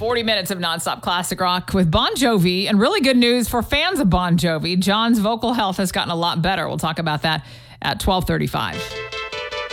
40 minutes of nonstop classic rock with Bon Jovi, and really good news for fans of Bon Jovi. John's vocal health has gotten a lot better. We'll talk about that at 12:35.